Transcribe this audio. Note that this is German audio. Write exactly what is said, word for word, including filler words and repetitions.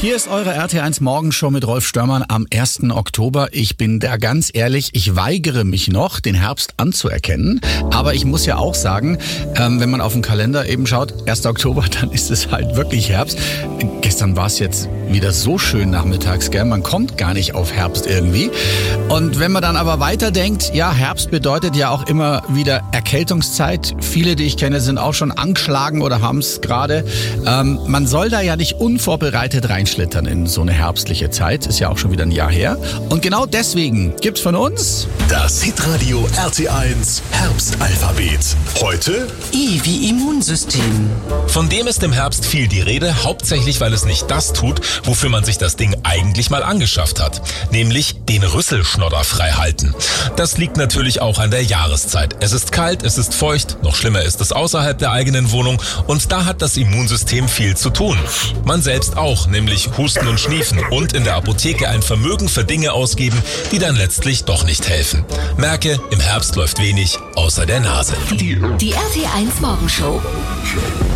Hier ist eure R T eins Morgenshow mit Rolf Störmann am ersten Oktober. Ich bin da ganz ehrlich, ich weigere mich noch, den Herbst anzuerkennen. Aber ich muss ja auch sagen, ähm, wenn man auf den Kalender eben schaut, erster Oktober, dann ist es halt wirklich Herbst. Gestern war es jetzt wieder so schön nachmittags, gell? Man kommt gar nicht auf Herbst irgendwie. Und wenn man dann aber weiterdenkt, ja, Herbst bedeutet ja auch immer wieder Erkältungszeit. Viele, die ich kenne, sind auch schon angeschlagen oder haben es gerade. Ähm, man soll da ja nicht unvorbereitet reinschlittern in so eine herbstliche Zeit. Ist ja auch schon wieder ein Jahr her. Und genau deswegen gibt's von uns das Hitradio R T eins Herbstalphabet. Heute I wie Immunsystem. Von dem ist im Herbst viel die Rede, hauptsächlich weil es nicht das tut, wofür man sich das Ding eigentlich mal angeschafft hat. Nämlich den Rüsselschnodder frei halten. Das liegt natürlich auch an der Jahreszeit. Es ist kalt, es ist feucht, noch schlimmer ist es außerhalb der eigenen Wohnung und da hat das Immunsystem viel zu tun. Man selbst auch, nämlich husten und schniefen und in der Apotheke ein Vermögen für Dinge ausgeben, die dann letztlich doch nicht helfen. Merke, im Herbst läuft wenig außer der Nase. Die R T eins Morgenshow.